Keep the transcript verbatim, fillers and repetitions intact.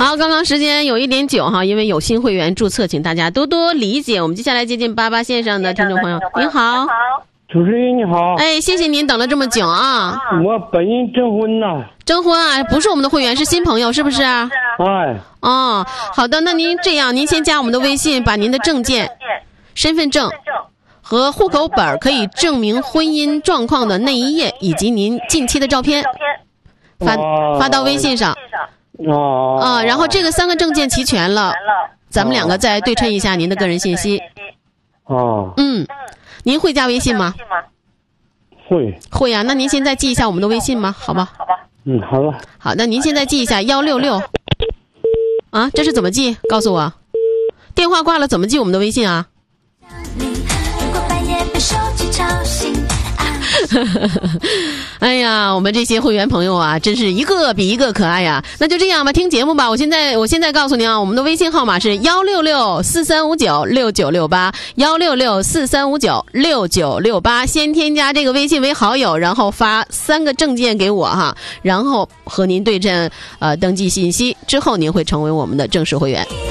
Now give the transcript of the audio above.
好，刚刚时间有一点久哈，因为有新会员注册，请大家多多理解。我们接下来接近八八线上的听众朋友，您好。 主持人你好。 哎，谢谢您等了这么久啊。 我本人征婚呐。 征婚啊，不是我们的会员，是新朋友，是不是？哎。哦，好的，那您这样，您先加我们的微信，把您的证件、身份证和户口本可以证明婚姻状况的那一页，以及您近期的照片，发发到微信上。 哦。 啊，然后这个三个证件齐全了，咱们两个再对称一下您的个人信息。 哦。 嗯。您会加微信吗？ 会。 会啊，那您现在记一下我们的微信吗？好吧。 好吧。嗯，好了。 好，那您现在记一下幺六六。啊，这是怎么记？告诉我。电话挂了怎么记我们的微信啊？哎呀，我们这些会员朋友啊，真是一个比一个可爱呀！那就这样吧，听节目吧。我现在，我现在告诉您啊，我们的微信号码是幺六六四三五九六九六八，幺六六四三五九六九六八。先添加这个微信为好友，然后发三个证件给我哈，然后和您对阵呃登记信息之后，您会成为我们的正式会员。